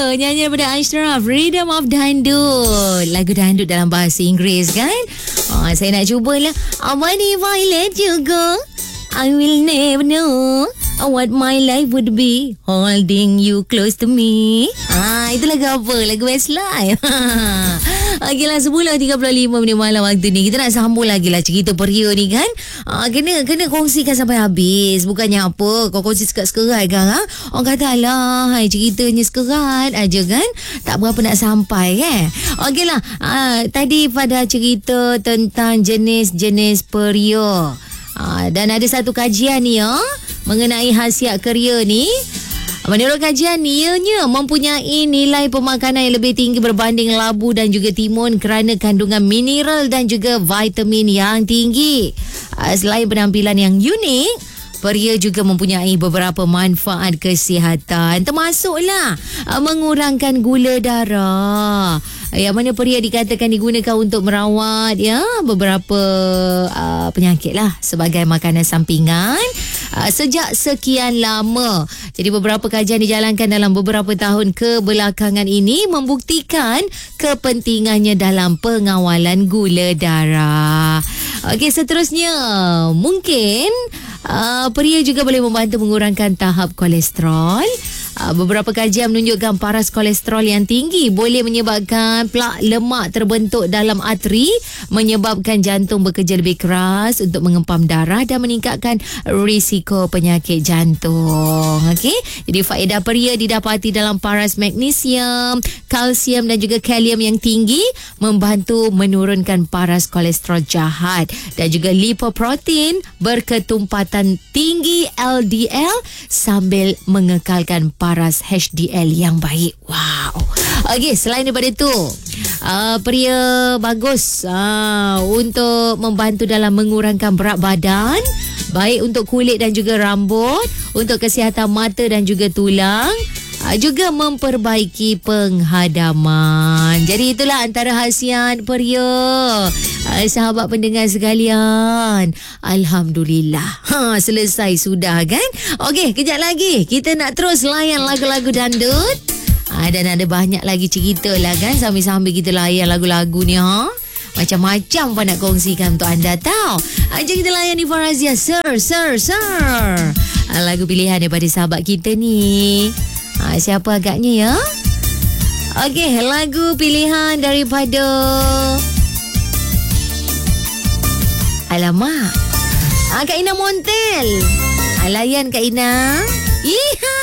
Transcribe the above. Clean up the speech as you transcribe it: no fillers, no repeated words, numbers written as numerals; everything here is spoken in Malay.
nyanyian daripada Ashraf, Rhythm of Dandut. Lagu dandut dalam bahasa Inggeris kan. Saya nak cubalah. What if I let you go? I will never know what my life would be holding you close to me. Itu lagu apa? Lagu Westlife. Okeylah, 10.35 malam waktu ni. Kita nak sambung lagi lah cerita Peria ni kan. Kena kongsikan sampai habis. Bukannya apa, kau kongsi sekerat-sekerat kan. Orang kata alah, ceritanya sekerat aja kan. Tak berapa nak sampai kan. Okeylah, tadi pada cerita tentang jenis-jenis Peria. Dan ada satu kajian ni mengenai khasiat keria ni. Menurut kajian ni, ianya mempunyai nilai pemakanan yang lebih tinggi berbanding labu dan juga timun kerana kandungan mineral dan juga vitamin yang tinggi. Selain penampilan yang unik, Peria juga mempunyai beberapa manfaat kesihatan, termasuklah mengurangkan gula darah. Yang mana Peria dikatakan digunakan untuk merawat beberapa penyakit lah sebagai makanan sampingan sejak sekian lama. Jadi beberapa kajian dijalankan dalam beberapa tahun kebelakangan ini membuktikan kepentingannya dalam pengawalan gula darah. Okey, seterusnya mungkin Peria juga boleh membantu mengurangkan tahap kolesterol. Beberapa kajian menunjukkan paras kolesterol yang tinggi boleh menyebabkan plak lemak terbentuk dalam arteri, menyebabkan jantung bekerja lebih keras untuk mengempam darah dan meningkatkan risiko penyakit jantung. Okey, jadi faedah Peria didapati dalam paras magnesium, kalsium dan juga kalium yang tinggi, membantu menurunkan paras kolesterol jahat dan juga lipoprotein berketumpatan tinggi LDL sambil mengekalkan paras HDL yang baik. Wow. Okey, selain daripada itu, Peria bagus untuk membantu dalam mengurangkan berat badan, baik untuk kulit dan juga rambut, untuk kesihatan mata dan juga tulang, juga memperbaiki penghadaman. Jadi itulah antara khasiat Peria. Sahabat pendengar sekalian, alhamdulillah, selesai sudah kan. Okey, kejap lagi kita nak terus layan lagu-lagu dandut. Dan ada banyak lagi cerita lah kan, sambil-sambil kita layan lagu-lagu ni. Macam-macam pun nak kongsikan untuk anda tahu. Jom kita layan Iva Razia, Sir. Lagu pilihan daripada sahabat kita ni. Siapa agaknya ya? Okey, lagu pilihan daripada alamak, Kak Ina Montel. Layan Kak Ina. Iha.